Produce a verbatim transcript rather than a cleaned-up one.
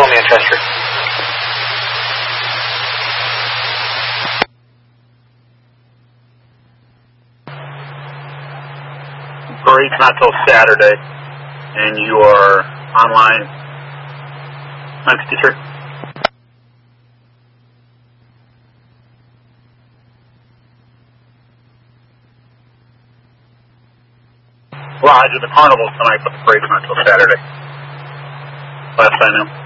Army Infantry. Parade's not till Saturday, and you are online. nine fifty-three. Roger, the carnival's tonight, but the parade's not till Saturday. Last I knew.